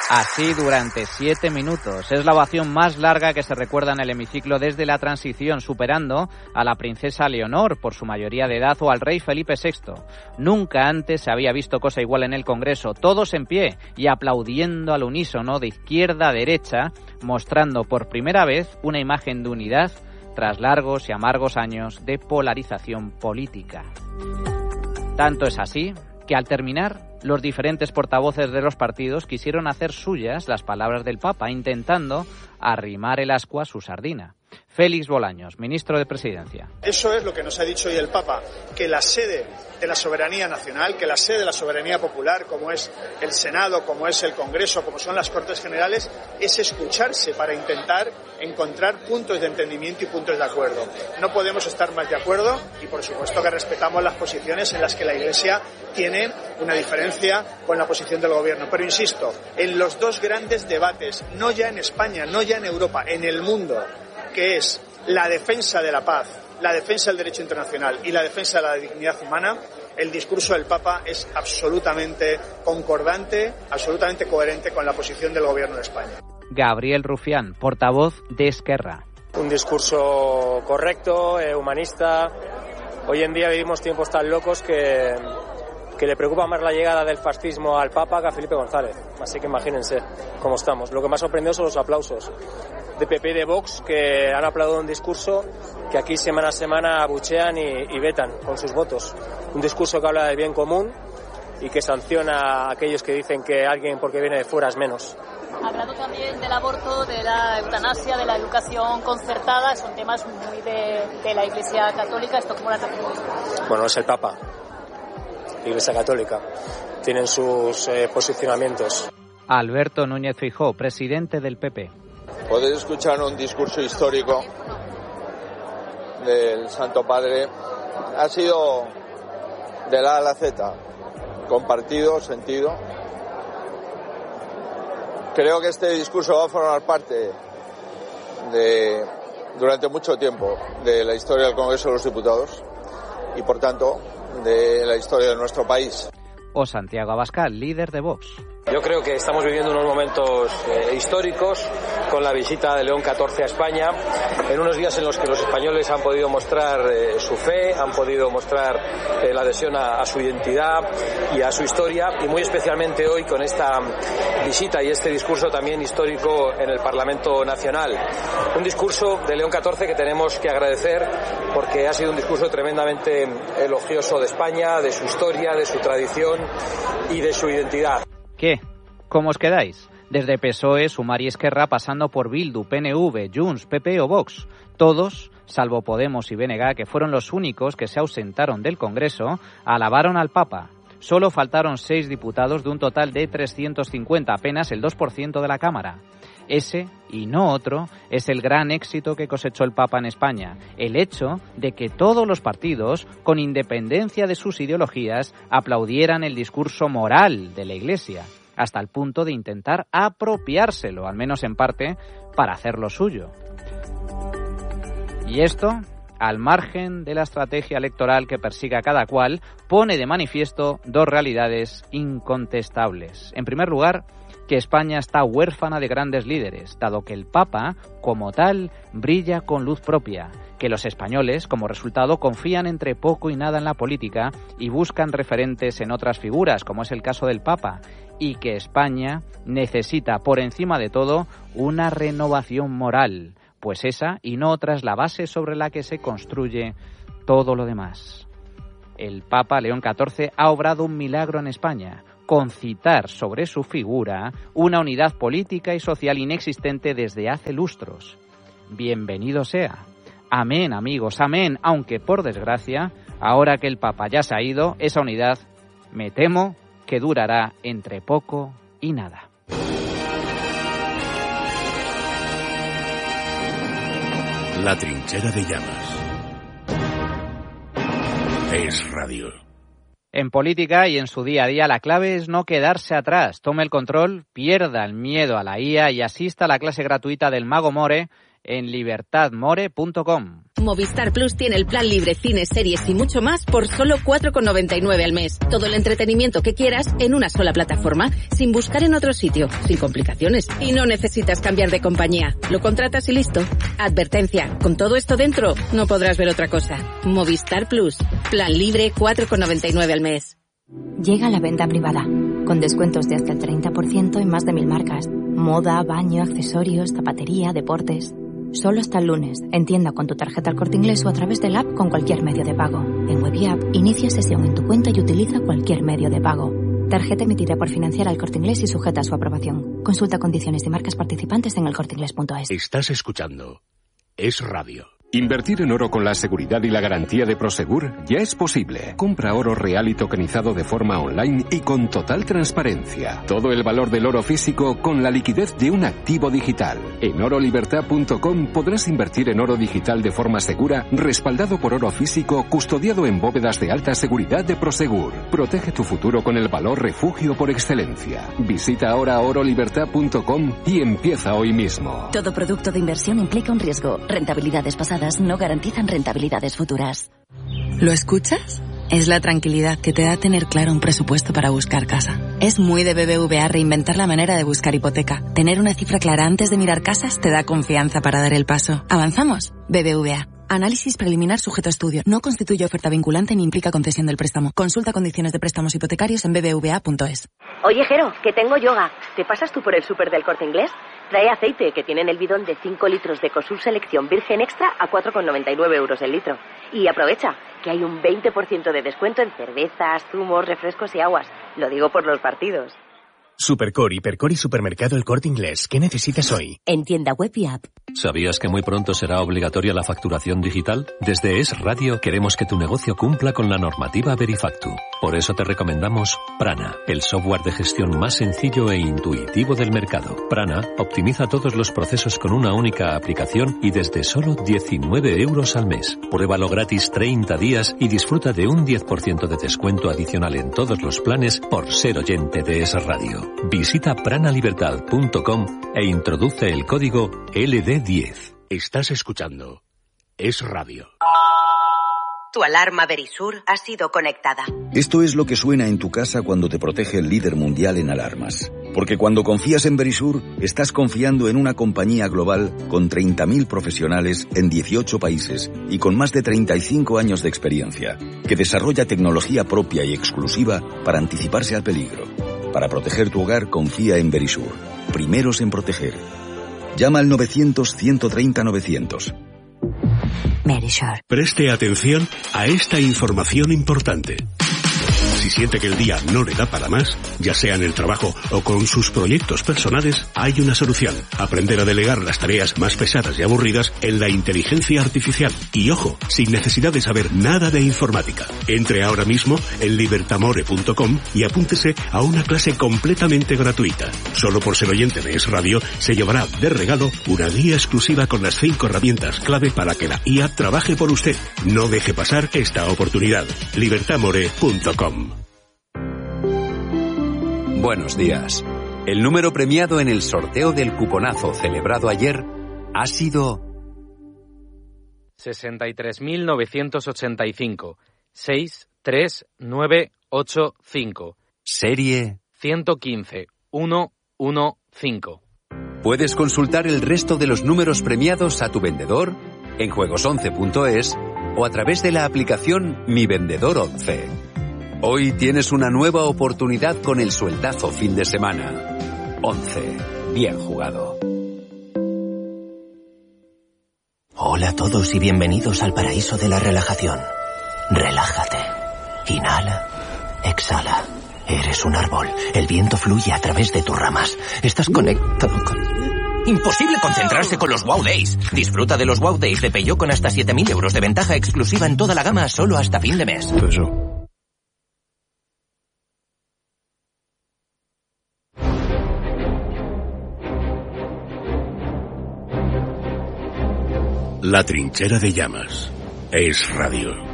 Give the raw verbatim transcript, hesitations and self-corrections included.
Así durante siete minutos. Es la ovación más larga que se recuerda en el hemiciclo desde la transición, superando a la princesa Leonor por su mayoría de edad o al rey Felipe sexto. Nunca antes se había visto cosa igual en el Congreso, todos en pie y aplaudiendo al unísono de izquierda a derecha, mostrando por primera vez una imagen de unidad tras largos y amargos años de polarización política. Tanto es así que al terminar, los diferentes portavoces de los partidos quisieron hacer suyas las palabras del Papa, intentando arrimar el ascua a su sardina. Félix Bolaños, ministro de Presidencia. Eso es lo que nos ha dicho hoy el Papa, que la sede de la soberanía nacional, que la sede de la soberanía popular, como es el Senado, como es el Congreso, como son las Cortes Generales, es escucharse para intentar encontrar puntos de entendimiento y puntos de acuerdo. No podemos estar más de acuerdo y, por supuesto, que respetamos las posiciones en las que la Iglesia tiene una diferencia con la posición del Gobierno. Pero, insisto, en los dos grandes debates, no ya en España, no ya en Europa, en el mundo, que es la defensa de la paz, la defensa del derecho internacional y la defensa de la dignidad humana, el discurso del Papa es absolutamente concordante, absolutamente coherente con la posición del Gobierno de España. Gabriel Rufián, portavoz de Esquerra. Un discurso correcto, eh, humanista. Hoy en día vivimos tiempos tan locos que, que le preocupa más la llegada del fascismo al Papa que a Felipe González. Así que imagínense cómo estamos. Lo que más sorprendió son los aplausos de P P y de Vox, que han aplaudido un discurso que aquí semana a semana abuchean y, y vetan con sus votos. Un discurso que habla del bien común y que sanciona a aquellos que dicen que alguien porque viene de fuera es menos. Hablando también del aborto, de la eutanasia, de la educación concertada, son temas muy de, de la Iglesia Católica. ¿Esto cómo lo hacemos? Bueno, es el Papa, la Iglesia Católica. Tienen sus eh, posicionamientos. Alberto Núñez Feijóo, presidente del P P. Poder escuchar un discurso histórico del Santo Padre ha sido de la A a la Z, compartido, sentido. Creo que este discurso va a formar parte de, durante mucho tiempo, de la historia del Congreso de los Diputados y, por tanto, de la historia de nuestro país. O Santiago Abascal, líder de Vox. Yo creo que estamos viviendo unos momentos eh, históricos con la visita de León catorce a España, en unos días en los que los españoles han podido mostrar eh, su fe, han podido mostrar eh, la adhesión a, a su identidad y a su historia, y muy especialmente hoy con esta visita y este discurso también histórico en el Parlamento Nacional. Un discurso de León catorce que tenemos que agradecer porque ha sido un discurso tremendamente elogioso de España, de su historia, de su tradición y de su identidad. ¿Qué? ¿Cómo os quedáis? Desde P S O E, Sumar y Esquerra, pasando por Bildu, P N V, Junts, P P o Vox. Todos, salvo Podemos y B N G, que fueron los únicos que se ausentaron del Congreso, alabaron al Papa. Solo faltaron seis diputados de un total de trescientos cincuenta, apenas el dos por ciento de la Cámara. Ese, y no otro, es el gran éxito que cosechó el Papa en España. El hecho de que todos los partidos, con independencia de sus ideologías, aplaudieran el discurso moral de la Iglesia, hasta el punto de intentar apropiárselo, al menos en parte, para hacerlo suyo. Y esto, al margen de la estrategia electoral que persiga cada cual, pone de manifiesto dos realidades incontestables. En primer lugar, que España está huérfana de grandes líderes, dado que el Papa, como tal, brilla con luz propia, que los españoles, como resultado, confían entre poco y nada en la política y buscan referentes en otras figuras, como es el caso del Papa, y que España necesita, por encima de todo, una renovación moral, pues esa y no otra es la base sobre la que se construye todo lo demás. El Papa León catorce ha obrado un milagro en España, concitar sobre su figura una unidad política y social inexistente desde hace lustros. Bienvenido sea. Amén, amigos, amén, aunque por desgracia, ahora que el Papa ya se ha ido, esa unidad, me temo, que durará entre poco y nada. La trinchera de llamas. Es radio. En política y en su día a día la clave es no quedarse atrás, tome el control, pierda el miedo a la I A y asista a la clase gratuita del Mago More en libertad more punto com. Movistar Plus tiene el plan libre, cines, series y mucho más por solo cuatro con noventa y nueve al mes. Todo el entretenimiento que quieras en una sola plataforma, sin buscar en otro sitio, sin complicaciones. Y no necesitas cambiar de compañía. Lo contratas y listo. Advertencia, con todo esto dentro, no podrás ver otra cosa. Movistar Plus, plan libre cuatro con noventa y nueve al mes. Llega la venta privada, con descuentos de hasta el treinta por ciento en más de mil marcas. Moda, baño, accesorios, zapatería, deportes. Solo hasta el lunes, en tienda con tu tarjeta El Corte Inglés o a través del app con cualquier medio de pago. En Web y App, inicia sesión en tu cuenta y utiliza cualquier medio de pago. Tarjeta emitida por Financiera El Corte Inglés y sujeta a su aprobación. Consulta condiciones y marcas participantes en el corte inglés punto es. Estás escuchando Es Radio. Invertir en oro con la seguridad y la garantía de Prosegur ya es posible. Compra oro real y tokenizado de forma online y con total transparencia. Todo el valor del oro físico con la liquidez de un activo digital. En oro libertad punto com podrás invertir en oro digital de forma segura, respaldado por oro físico, custodiado en bóvedas de alta seguridad de Prosegur. Protege tu futuro con el valor refugio por excelencia. Visita ahora oro libertad punto com y empieza hoy mismo. Todo producto de inversión implica un riesgo. Rentabilidades pasadas no garantizan rentabilidades futuras. ¿Lo escuchas? Es la tranquilidad que te da tener claro un presupuesto para buscar casa. Es muy de B B V A reinventar la manera de buscar hipoteca. Tener una cifra clara antes de mirar casas te da confianza para dar el paso. ¿Avanzamos? B B V A. Análisis preliminar sujeto a estudio. No constituye oferta vinculante ni implica concesión del préstamo. Consulta condiciones de préstamos hipotecarios en b b v a punto es. Oye, Jero, que tengo yoga. ¿Te pasas tú por el súper del Corte Inglés? Trae aceite, que tienen el bidón de cinco litros de Cosur Selección Virgen Extra a cuatro con noventa y nueve euros el litro. Y aprovecha, que hay un veinte por ciento de descuento en cervezas, zumos, refrescos y aguas. Lo digo por los partidos. Supercore, Hipercore y Supermercado El Corte Inglés. ¿Qué necesitas hoy? En tienda web y app. ¿Sabías que muy pronto será obligatoria la facturación digital? Desde Es Radio queremos que tu negocio cumpla con la normativa Verifactu. Por eso te recomendamos Prana, el software de gestión más sencillo e intuitivo del mercado. Prana optimiza todos los procesos con una única aplicación y desde solo diecinueve euros al mes. Pruébalo gratis treinta días y disfruta de un diez por ciento de descuento adicional en todos los planes por ser oyente de Es Radio. Visita prana libertad punto com e introduce el código L D diez. Estás escuchando Es Radio. Tu alarma Verisur ha sido conectada. Esto es lo que suena en tu casa cuando te protege el líder mundial en alarmas. Porque cuando confías en Verisur, estás confiando en una compañía global con treinta mil profesionales en dieciocho países y con más de treinta y cinco años de experiencia, que desarrolla tecnología propia y exclusiva para anticiparse al peligro. Para proteger tu hogar, confía en Verisur. Primeros en proteger. Llama al novecientos, ciento treinta, novecientos. Verisur. Preste atención a esta información importante. Si siente que el día no le da para más, ya sea en el trabajo o con sus proyectos personales, hay una solución. Aprender a delegar las tareas más pesadas y aburridas en la inteligencia artificial. Y ojo, sin necesidad de saber nada de informática. Entre ahora mismo en libertamore punto com y apúntese a una clase completamente gratuita. Solo por ser oyente de Es Radio, se llevará de regalo una guía exclusiva con las cinco herramientas clave para que la I A trabaje por usted. No deje pasar esta oportunidad. libertamore punto com. Buenos días. El número premiado en el sorteo del cuponazo celebrado ayer ha sido sesenta y tres mil novecientos ochenta y cinco, seis tres nueve ocho cinco. Serie ciento quince, ciento quince. Puedes consultar el resto de los números premiados a tu vendedor en juegos once punto es o a través de la aplicación Mi Vendedor once. Hoy tienes una nueva oportunidad con el sueldazo fin de semana. once. Bien jugado. Hola a todos y bienvenidos al paraíso de la relajación. Relájate. Inhala. Exhala. Eres un árbol. El viento fluye a través de tus ramas. Estás conectado con... Imposible concentrarse con los Wow Days. Disfruta de los Wow Days de Peugeot con hasta siete mil euros de ventaja exclusiva en toda la gama solo hasta fin de mes. Peugeot. La trinchera de llamas. Es Radio.